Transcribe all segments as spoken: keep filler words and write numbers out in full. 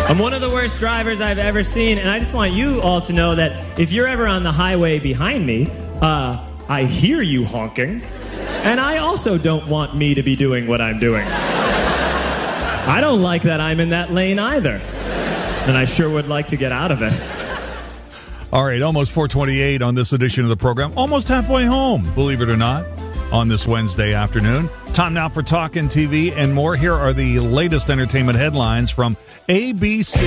I'm one of the worst drivers I've ever seen, and I just want you all to know that if you're ever on the highway behind me, uh, I hear you honking, and I also don't want me to be doing what I'm doing. I don't like that I'm in that lane either, and I sure would like to get out of it. All right, almost four twenty-eight on this edition of the program. Almost halfway home, believe it or not, on this Wednesday afternoon. Time now for Talkin' T V and more. Here are the latest entertainment headlines from A B C.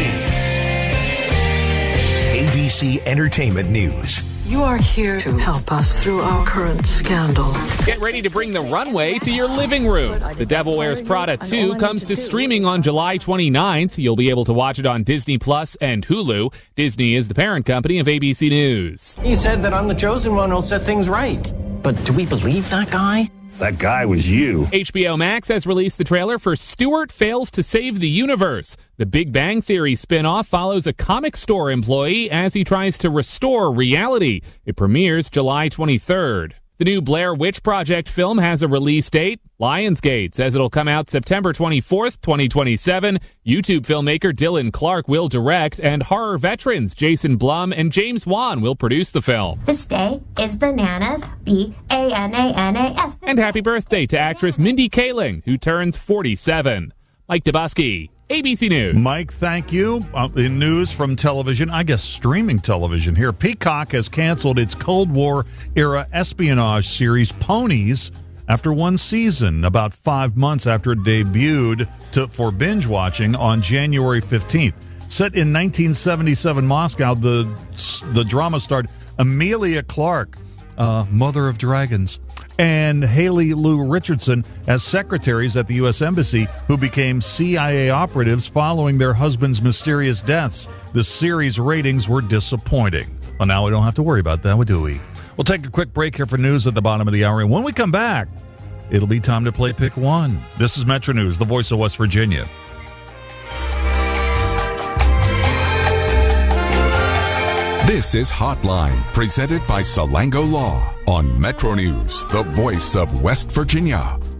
A B C Entertainment News. You are here to help us through our current scandal. Get ready to bring the runway to your living room. The Devil Wears Prada two comes to streaming on July twenty-ninth. You'll be able to watch it on Disney Plus and Hulu. Disney is the parent company of A B C News. He said that I'm the chosen one who'll set things right. But do we believe that guy? That guy was you. H B O Max has released the trailer for Stewart Fails to Save the Universe. The Big Bang Theory spin-off follows a comic store employee as he tries to restore reality. It premieres July twenty-third. The new Blair Witch Project film has a release date. Lionsgate says it'll come out September twenty-fourth, twenty twenty-seven. YouTube filmmaker Dylan Clark will direct, and horror veterans Jason Blum and James Wan will produce the film. This day is bananas, B A N A N A S. And happy birthday to actress Mindy Kaling, who turns forty-seven. Mike Dubusky, A B C News. Mike, thank you. Uh, in news from television, I guess streaming television here, Peacock has canceled its Cold War-era espionage series Ponies after one season, about five months after it debuted to, for binge watching on January fifteenth. Set in nineteen seventy-seven Moscow, the, the drama starred Emilia Clarke, uh, Mother of Dragons, and Haley Lou Richardson as secretaries at the U S Embassy who became C I A operatives following their husbands' mysterious deaths. The series ratings were disappointing. Well, now we don't have to worry about that, do we? We'll take a quick break here for news at the bottom of the hour, and when we come back, it'll be time to play Pick One. This is Metro News, the voice of West Virginia. This is Hotline, presented by Salango Law on Metro News, the voice of West Virginia.